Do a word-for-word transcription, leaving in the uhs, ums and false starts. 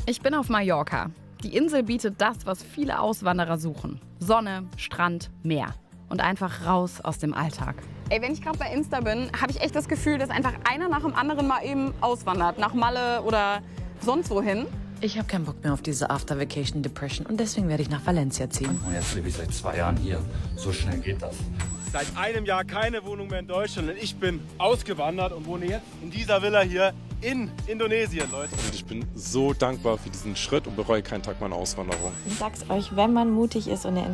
Ich bin auf Mallorca. Die Insel bietet das, was viele Auswanderer suchen. Sonne, Strand, Meer. Und einfach raus aus dem Alltag. Ey, wenn ich gerade bei Insta bin, habe ich echt das Gefühl, dass einfach einer nach dem anderen mal eben auswandert. Nach Malle oder sonst wohin. Ich habe keinen Bock mehr auf diese After-Vacation-Depression und deswegen werde ich nach Valencia ziehen. Und jetzt lebe ich seit zwei Jahren hier. So schnell geht das. Seit einem Jahr keine Wohnung mehr in Deutschland und ich bin ausgewandert und wohne jetzt in dieser Villa hier in Indonesien, Leute. Und ich bin so dankbar für diesen Schritt und bereue keinen Tag meiner Auswanderung. Ich sag's euch, wenn man mutig ist und eine